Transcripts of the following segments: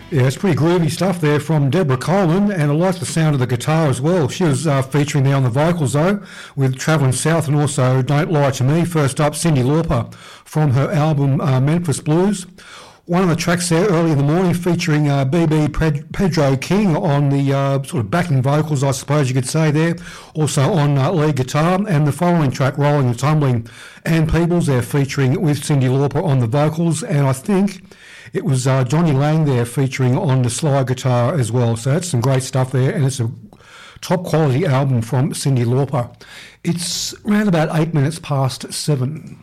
Yeah, it's pretty groovy stuff there from Deborah Coleman, and I like the sound of the guitar as well. She was featuring there on the vocals though, with Travelling South and also Don't Lie to Me. First up, Cyndi Lauper from her album Memphis Blues. One of the tracks there early in the morning featuring BB Pedro King on the sort of backing vocals, I suppose you could say there. Also on lead guitar, and the following track, Rolling and Tumbling, Ann Peebles there featuring with Cyndi Lauper on the vocals, and I think it was Johnny Lang there featuring on the slide guitar as well. So that's some great stuff there, and it's a top quality album from Cyndi Lauper. It's around about 8 minutes past 7.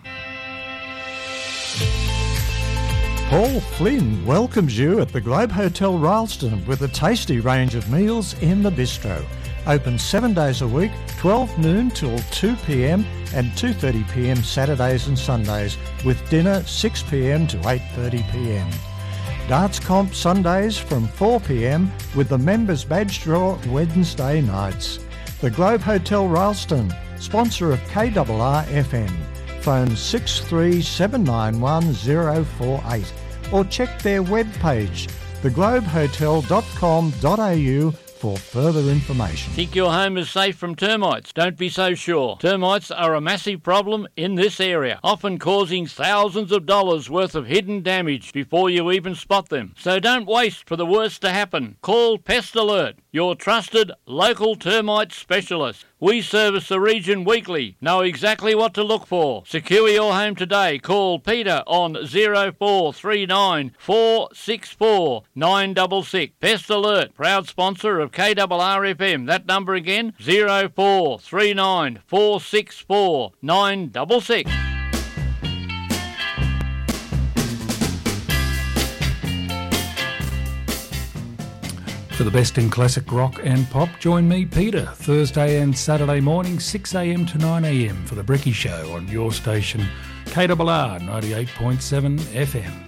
Paul Flynn welcomes you at the Globe Hotel Rylstone with a tasty range of meals in the bistro. Open 7 days a week, 12 noon till 2 p.m. and 2:30 p.m. Saturdays and Sundays, with dinner 6 p.m. to 8:30 p.m. Darts comp Sundays from 4 p.m. with the members badge draw Wednesday nights. The Globe Hotel Rylstone, sponsor of KRR FM. Phone 63791048 or check their webpage, theglobehotel.com.au, for further information. Think your home is safe from termites? Don't be so sure. Termites are a massive problem in this area, often causing thousands of dollars worth of hidden damage before you even spot them. So don't waste for the worst to happen. Call Pest Alert, your trusted local termite specialist. We service the region weekly. Know exactly what to look for. Secure your home today. Call Peter on 0439 464 966. Pest Alert, proud sponsor of KRR FM. That number again, 0439 464 966. For the best in classic rock and pop, join me, Peter, Thursday and Saturday morning, 6am to 9am for the Bricky Show on your station, KRR 98.7 FM.